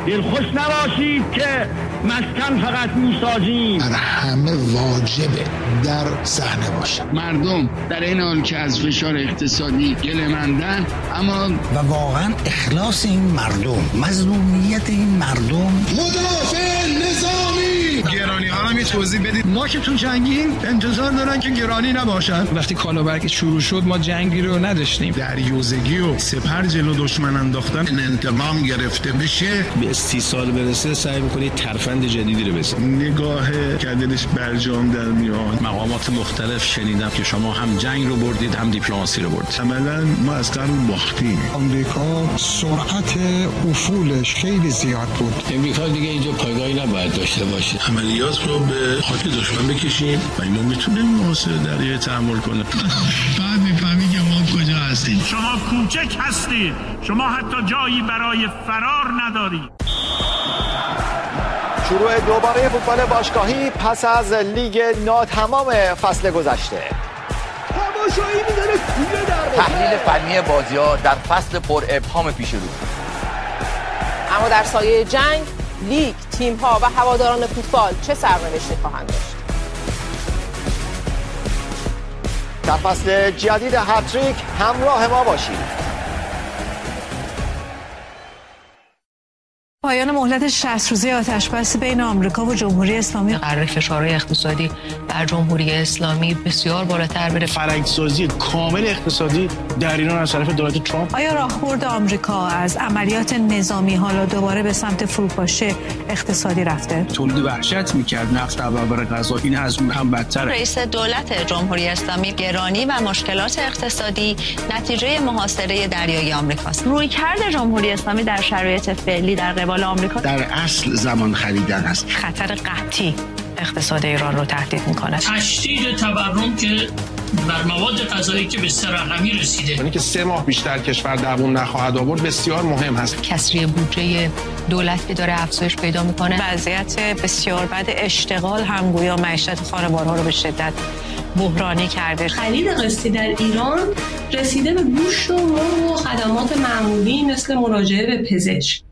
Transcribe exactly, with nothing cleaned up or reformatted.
دلخوش نباشید که مسکن فقط میسازیم. بر همه واجبه در صحنه باشه. مردم در این حال که از فشار اقتصادی گله‌مندن، اما و واقعا اخلاص این مردم، مظلومیت این مردم. مدافع نظامی. گرانی ها رو می توضیح بدید. ما که تو جنگیم انتظار دارن که گرانی نباشن. وقتی کالابرگ شروع شد ما جنگی رو نداشتیم. دریوزگی و سپر جلو دشمن انداختن، انتقام گرفته بشه، به استیصال برسه، سعی می‌کنید ترفند جدیدی رو بزنید. نگاه کردنش برجام در میاد. مقامات مختلف شنیدم که شما هم جنگ رو بردید هم دیپلماسی رو بردید. عملاً ما از قبل باختیم. آمریکا سرعت افولش خیلی زیاد بود. امریکا دیگه اینجا پایگاهی نباید داشته باشه. عملیات رو به خاک دشمن بکشیم و اینو میتونیم محاصره دریایی تحمل کنه. بعد میفهمی که ما کجا هستیم. شما کوچک هستید. شما حتی جایی برای فرار ندارید. شروع دوباره فوتبال باشگاهی پس از لیگ ناتمام فصل گذشته. تماشایی می‌داره کوله در تحلیل فنی بازی‌ها در فصل پر ابهام پیش رو. اما در سایه جنگ، لیگ، تیم‌ها و هواداران فوتبال چه سرنوشتی خواهند داشت؟ در فصل جدید هتریک همراه ما باشید. پایان مهلت شصت روزه آتش‌بس بین آمریکا و جمهوری اسلامی قرار فشارهای اقتصادی بر جمهوری اسلامی بسیار بالاتر بره. فرهنگ‌سازی کامل اقتصادی در ایران از طرف دولت ترامپ. آیا راهبرد آمریکا از عملیات نظامی حالا دوباره به سمت فروپاشی اقتصادی رفته؟ تولید وحشت می‌کرد، نفت و برابر غذا، این از اون هم بدتره. رئیس دولت جمهوری اسلامی گرانی و مشکلات اقتصادی نتیجه محاصره دریایی آمریکاست. رویکرد جمهوری اسلامی در شرایط فعلی در آمریکا در اصل زمان خریدن است. خطر قحطی اقتصاد ایران رو تهدید میکنه. تشدید تورم که بر مواد غذایی که به سه رقمی رسیده، یعنی که سه ماه بیشتر کشور دووم نخواهد آورد بسیار مهم هست. کسری بودجه دولت که داره افزایش پیدا میکنه. وضعیت بسیار بد اشتغال هم گویا معیشت خانوارها رو به شدت بحرانی کرده. خرید قسطی در ایران رسیده به گوشت و مرغ و خدمات معمولی مثل مراجعه به پزشک.